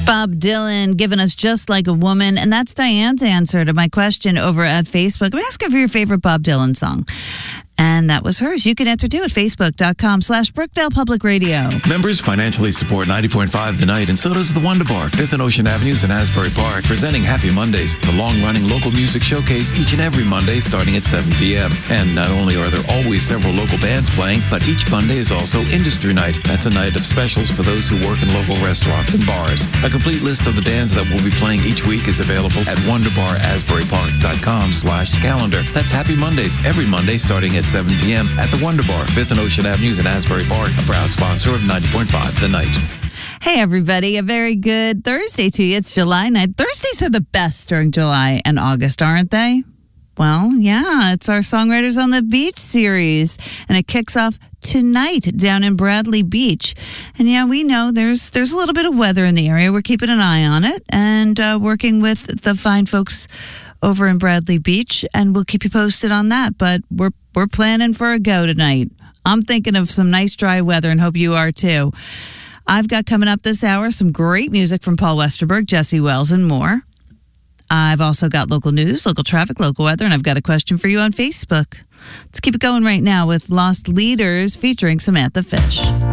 Bob Dylan giving us Just Like a Woman. And that's Diane's answer to my question over at Facebook. I'm asking for your favorite Bob Dylan song. And that was hers. You can enter too at facebook.com/Brookdale Public Radio. Members financially support 90.5 The Night, and so does the Wonder Bar, 5th and Ocean Avenues in Asbury Park, presenting Happy Mondays, the long-running local music showcase each and every Monday starting at 7 p.m. And not only are there always several local bands playing, but each Monday is also Industry Night. That's a night of specials for those who work in local restaurants and bars. A complete list of the bands that will be playing each week is available at wonderbarasburypark.com/calendar. That's Happy Mondays, every Monday starting at 7 p.m. at the Wonder Bar, 5th and Ocean Avenues in Asbury Park, a proud sponsor of 90.5 The Night. Hey, everybody. A very good Thursday to you. It's July 9th. Thursdays are the best during July and August, aren't they? Well, yeah, it's our Songwriters on the Beach series, and it kicks off tonight down in Bradley Beach. And yeah, we know there's a little bit of weather in the area. We're keeping an eye on it and working with the fine folks over in Bradley Beach, and we'll keep you posted on that. But we're planning for a go tonight. I'm thinking of some nice dry weather, and hope you are too. I've got coming up this hour some great music from Paul Westerberg, Jesse Wells, and more. I've also got local news, local traffic, local weather, and I've got a question for you on Facebook. Let's keep it going right now with Lost Leaders featuring Samantha Fish.